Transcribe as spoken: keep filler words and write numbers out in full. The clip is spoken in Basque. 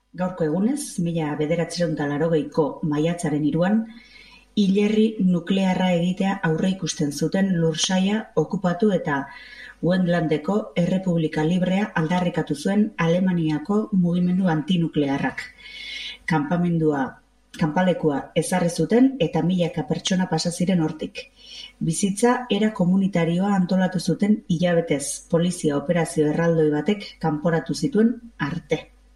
Gaurko egunez, mila bederatziehun eta laurogeiko maiatzaren hiruan, hilerri nuklearra egitea aurreikusten zuten lursaila okupatu eta Wendlandeko Errepublika Librea aldarrikatu zuen Alemaniako mugimendu antinuklearrak. Kanpamendua, kanpalekua ezarri zuten eta milaka pertsona pasa ziren hortik. Bizitza era komunitarioa antolatu zuten hilabetez polizia operazio erraldoi batek kanporatu zituen arte.